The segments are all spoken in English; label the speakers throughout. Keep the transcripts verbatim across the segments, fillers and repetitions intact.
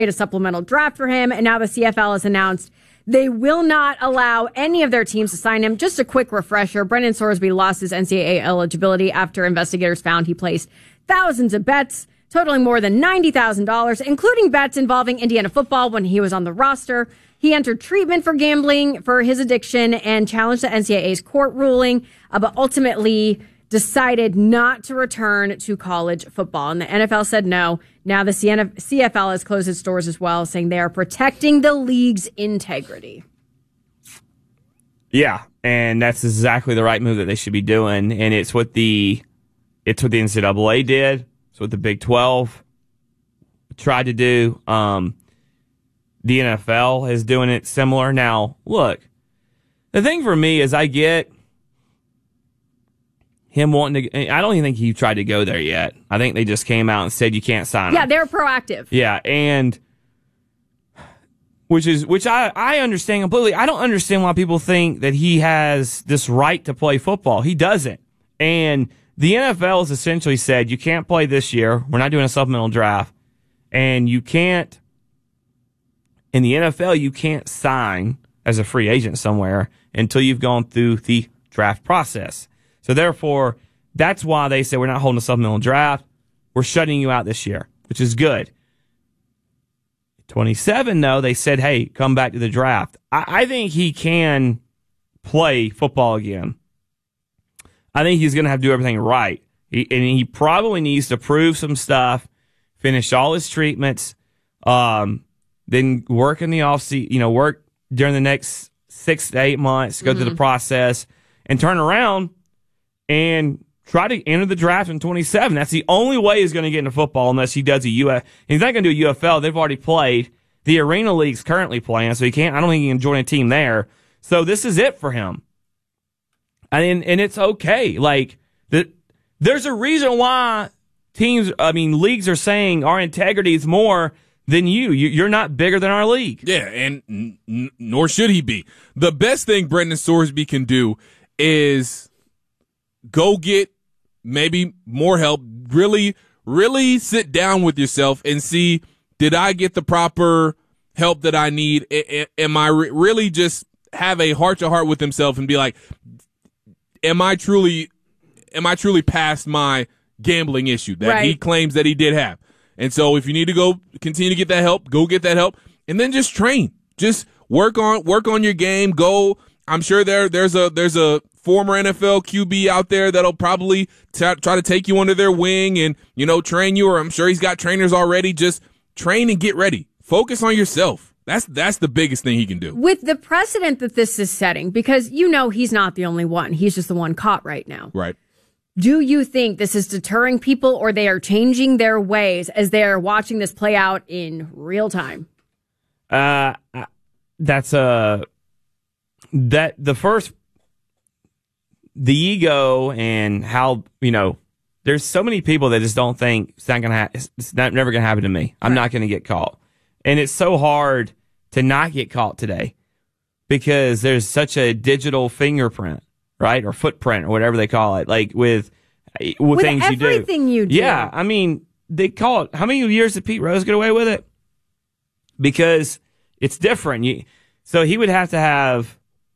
Speaker 1: a supplemental draft for him, and now the C F L has announced they will not allow any of their teams to sign him. Just a quick refresher, Brendan Sorsby lost his N C double A eligibility after investigators found he placed thousands of bets totaling more than ninety thousand dollars, including bets involving Indiana football when he was on the roster. He entered treatment for gambling for his addiction and challenged the N C double A's court ruling, uh, but ultimately decided not to return to college football. And the N F L said no. Now the C F L has closed its doors as well, saying they are protecting the league's integrity.
Speaker 2: Yeah, and that's exactly the right move that they should be doing. And it's what the it's what the N C double A did. It's what the Big twelve tried to do. Um, the N F L is doing it similar. Now, look, the thing for me is I get him wanting to. I don't even think he tried to go there yet. I think they just came out and said you can't sign him.
Speaker 1: Yeah, they're proactive.
Speaker 2: Yeah, and which is which I, I understand completely. I don't understand why people think that he has this right to play football. He doesn't. And the N F L has essentially said you can't play this year. We're not doing a supplemental draft. And you can't, in the N F L, you can't sign as a free agent somewhere until you've gone through the draft process. So therefore, that's why they say we're not holding a supplemental draft. We're shutting you out this year, which is good. twenty-seven, though, they said, hey, come back to the draft. I, I think he can play football again. I think he's going to have to do everything right. He, and he probably needs to prove some stuff, finish all his treatments, um, then work in the offseason, you know, work during the next six to eight months, go mm-hmm. through the process, and turn around and try to enter the draft in twenty-seven. That's the only way he's going to get into football unless he does a U F. He's not going to do a U F L. They've already played. The Arena League's currently playing, so he can't. I don't think he can join a team there. So this is it for him. I mean, and it's okay. Like the, there's a reason why teams, I mean, leagues are saying our integrity is more than you. you you're not bigger than our league.
Speaker 3: Yeah, and n- n- nor should he be. The best thing Brendan Sorsby can do is go get maybe more help. Really, really sit down with yourself and see, did I get the proper help that I need? A- a- am I re- really just have a heart to heart with himself and be like, am I truly, am I truly past my gambling issue that right. he claims that he did have? And so if you need to go continue to get that help, go get that help, and then just train. Just work on work on your game. Go. I'm sure there there's a there's a former N F L Q B out there that'll probably t- try to take you under their wing and, you know, train you, or I'm sure he's got trainers already. Just train and get ready. Focus on yourself. That's that's the biggest thing he can do.
Speaker 1: With the precedent that this is setting, because you know he's not the only one. He's just the one caught right now.
Speaker 3: Right.
Speaker 1: Do you think this is deterring people, or they are changing their ways as they are watching this play out in real time?
Speaker 2: Uh, that's a that the first the ego and how, you know, there's so many people that just don't think it's not gonna ha- it's not, never gonna happen to me. I'm right. not gonna get caught, and it's so hard to not get caught today because there's such a digital fingerprint. Right? Or footprint or whatever they call it. Like with, with, with things you do.
Speaker 1: Everything you do.
Speaker 2: Yeah. I mean, they call it, how many years did Pete Rose get away with it? Because it's different. You, so he would have to have,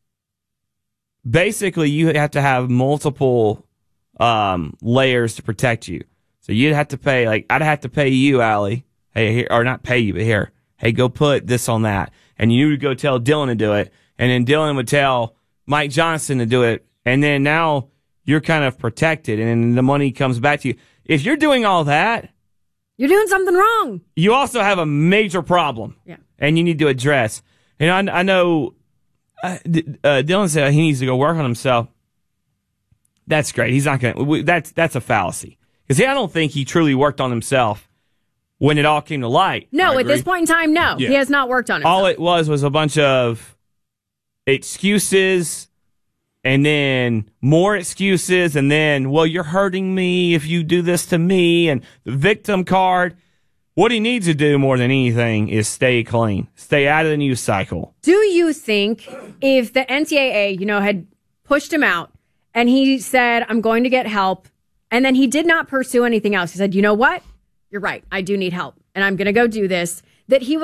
Speaker 2: basically you have to have multiple, um, layers to protect you. So you'd have to pay, like, I'd have to pay you, Allie. Hey, here, or not pay you, but here, hey, go put this on that. And you would go tell Dylan to do it. And then Dylan would tell Mike Johnson to do it. And then now you're kind of protected, and then the money comes back to you. If you're doing all that,
Speaker 1: you're doing something wrong.
Speaker 2: You also have a major problem,
Speaker 1: yeah, and
Speaker 2: you need to address. And I, I know uh, uh, Dylan said he needs to go work on himself. That's great. He's not going to. That's that's a fallacy because I don't think he truly worked on himself when it all came to light.
Speaker 1: No, at this point in time, no, yeah. he has not worked on it.
Speaker 2: All it was was a bunch of excuses. And then more excuses, and then, well, you're hurting me if you do this to me, and the victim card. What he needs to do more than anything is stay clean, stay out of the news cycle.
Speaker 1: Do you think if the N C double A, you know, had pushed him out, and he said, I'm going to get help, and then he did not pursue anything else, he said, you know what? You're right. I do need help, and I'm going to go do this, that he